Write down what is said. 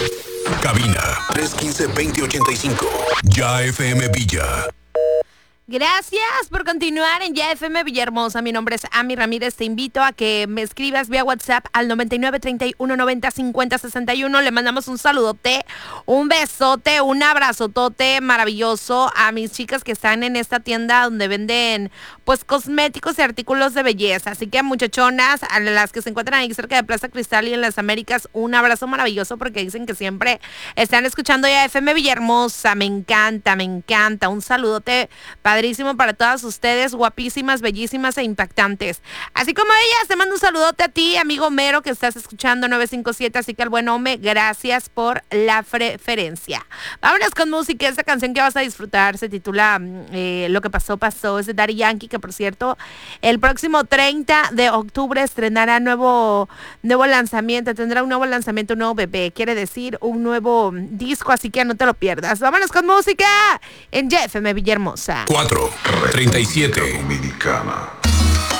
Cabina 315-2085. Ya FM Villa. Gracias por continuar en Ya FM Villahermosa. Mi nombre es Ami Ramírez. Te invito a que me escribas vía WhatsApp al 9931905061. Le mandamos un saludote, un besote, un abrazotote maravilloso a mis chicas que están en esta tienda donde venden pues cosméticos y artículos de belleza. Así que muchachonas, a las que se encuentran ahí cerca de Plaza Cristal y en las Américas, un abrazo maravilloso porque dicen que siempre están escuchando Ya FM Villahermosa. Me encanta, me encanta. Un saludote padrísimo para todas ustedes, guapísimas, bellísimas e impactantes. Así como ellas, te mando un saludote a ti, amigo Homero, que estás escuchando 957, así que al buen Ome, gracias por la preferencia. Vámonos con música. Esta canción que vas a disfrutar se titula Lo que pasó, pasó. Es de Daddy Yankee, que por cierto, el próximo 30 de octubre estrenará nuevo lanzamiento, tendrá un nuevo lanzamiento, un nuevo bebé, quiere decir un nuevo disco, así que no te lo pierdas. Vámonos con música en JFM Villahermosa. 4:37. Dominicana.